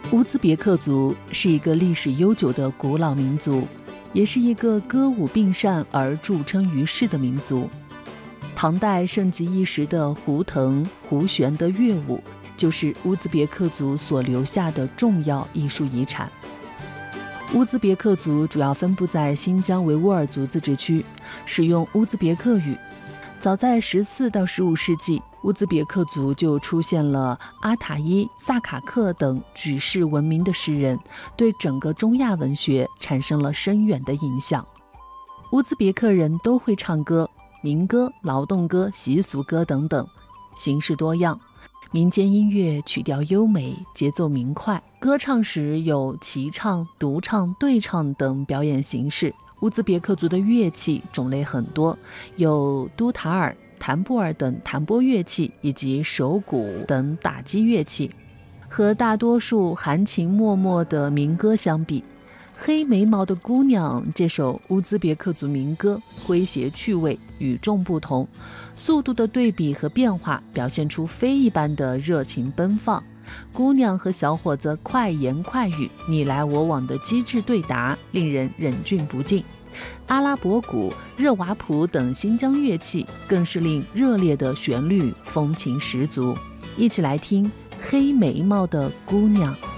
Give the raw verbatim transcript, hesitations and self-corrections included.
乌兹别克族是一个历史悠久的古老民族，也是一个歌舞并善而著称于世的民族。唐代盛极一时的胡腾、胡旋的乐舞，就是乌兹别克族所留下的重要艺术遗产。乌兹别克族主要分布在新疆维吾尔族自治区，使用乌兹别克语。早在十四到十五世纪，乌兹别克族就出现了阿塔伊、萨卡克等举世闻名的诗人，对整个中亚文学产生了深远的影响。乌兹别克人都会唱歌，民歌、劳动歌、习俗歌等等，形式多样。民间音乐曲调优美，节奏明快，歌唱时有齐唱、独唱、对唱等表演形式。乌兹别克族的乐器种类很多，有都塔尔、弹布尔等弹拨乐器，以及手鼓等打击乐器。和大多数含情脉脉的民歌相比，黑眉毛的姑娘这首乌兹别克族民歌诙谐趣味，与众不同，速度的对比和变化表现出非一般的热情奔放。姑娘和小伙子快言快语，你来我往的机智对答，令人忍俊不禁。阿拉伯鼓、热瓦普等新疆乐器更是令热烈的旋律风情十足。一起来听黑眉毛的姑娘。